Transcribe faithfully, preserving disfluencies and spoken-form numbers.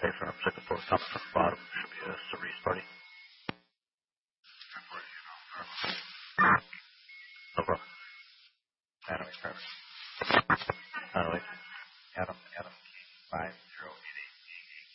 Hey, from second floor, top from bottom, should be a Cerise party. No problem. Natalie, perfect. Natalie.